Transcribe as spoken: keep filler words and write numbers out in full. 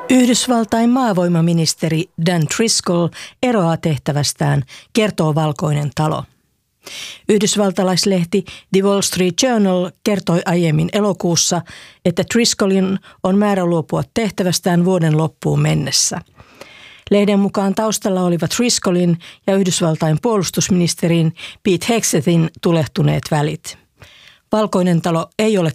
Yhdysvaltain maavoimaministeri Dan Driscoll eroaa tehtävästään, kertoo Valkoinen talo. Yhdysvaltalaislehti The Wall Street Journal kertoi aiemmin elokuussa, että Driscollin on määrä luopua tehtävästään vuoden loppuun mennessä. Lehden mukaan taustalla olivat Driscollin ja Yhdysvaltain puolustusministerin Pete Hegsethin tulehtuneet välit. Valkoinen talo ei ole